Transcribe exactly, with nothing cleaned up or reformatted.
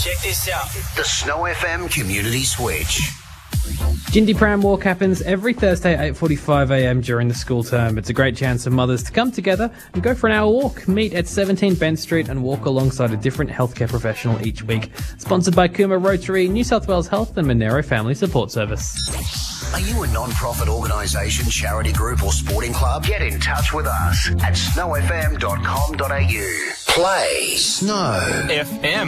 Check this out. The Snow F M Community Switch. Jindy Pram Walk happens every Thursday at eight forty-five a m during the school term. It's a great chance for mothers to come together and go for an hour walk. Meet at seventeen Bent Street and walk alongside a different healthcare professional each week. Sponsored by Cooma Rotary, New South Wales Health and Monero Family Support Service. Are you a non-profit organisation, charity group or sporting club? Get in touch with us at snow f m dot com dot a u. Play Snow F M.